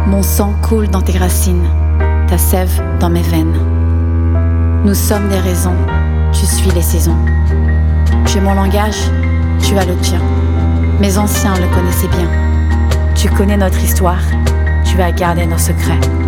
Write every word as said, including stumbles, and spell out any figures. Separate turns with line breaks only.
Mon sang coule dans tes racines, ta sève dans mes veines. Nous sommes des raisons, tu suis les saisons. J'ai mon langage, tu as le tien. Mes anciens le connaissaient bien. Tu connais notre histoire, tu vas garder nos secrets.